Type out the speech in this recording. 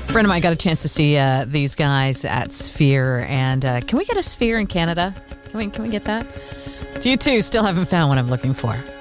friend of mine got a chance to see these guys at Sphere, and can we get a Sphere in Canada? Can we get that? You too still haven't found what I'm looking for.